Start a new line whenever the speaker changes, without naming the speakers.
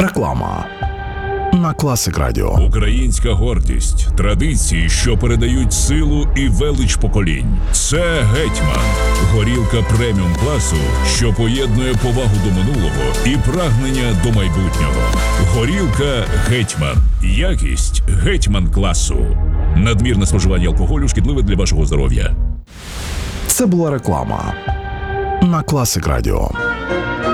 Реклама на Класик Радіо.
Українська гордість, традиції, що передають силу і велич поколінь. Це «Гетьман» – горілка преміум класу, що поєднує повагу до минулого і прагнення до майбутнього. Горілка «Гетьман» – якість «Гетьман» класу. Надмірне споживання алкоголю шкідливе для вашого здоров'я.
Це була реклама на Класик Радіо.